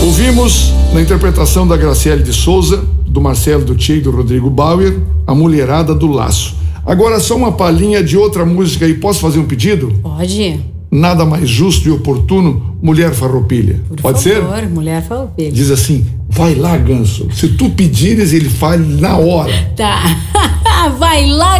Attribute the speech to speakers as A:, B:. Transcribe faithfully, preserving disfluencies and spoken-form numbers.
A: Ouvimos, na interpretação da Graciele de Souza, do Marcelo Duthier e do Rodrigo Bauer, A Mulherada do Laço. Agora só uma palhinha de outra música aí. Posso fazer um pedido?
B: Pode.
A: Nada mais justo e oportuno, Mulher Farroupilha.
B: Por
A: Pode
B: favor,
A: ser?
B: Mulher Farroupilha.
A: Diz assim, vai lá, Ganso. Se tu pedires, ele faz na hora.
B: Tá. Vai lá,